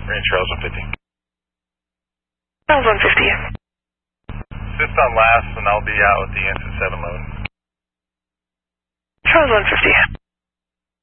Range Charles 150. Charles 150. Assist on last, and I'll be out with the Ansett 7 mode. Charles 150.